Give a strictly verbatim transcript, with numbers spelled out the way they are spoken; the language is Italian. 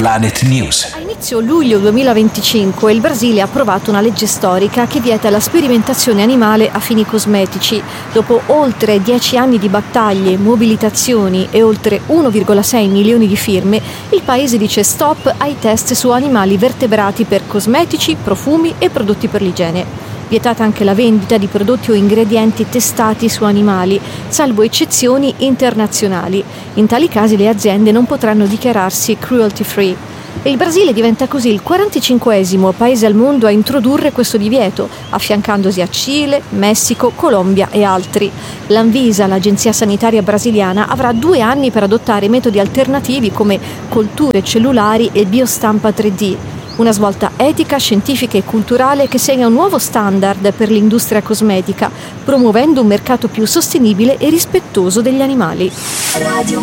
Planet News. A inizio luglio duemilaventicinque il Brasile ha approvato una legge storica che vieta la sperimentazione animale a fini cosmetici. Dopo oltre dieci anni di battaglie, mobilitazioni e oltre uno virgola sei milioni di firme, il paese dice stop ai test su animali vertebrati per cosmetici, profumi e prodotti per l'igiene. Vietata anche la vendita di prodotti o ingredienti testati su animali, salvo eccezioni internazionali. In tali casi le aziende non potranno dichiararsi cruelty free. E il Brasile diventa così il quarantacinquesimo paese al mondo a introdurre questo divieto, affiancandosi a Cile, Messico, Colombia e altri. L'Anvisa, l'agenzia sanitaria brasiliana, avrà due anni per adottare metodi alternativi come colture cellulari e biostampa tre D. Una svolta etica, scientifica e culturale che segna un nuovo standard per l'industria cosmetica, promuovendo un mercato più sostenibile e rispettoso degli animali.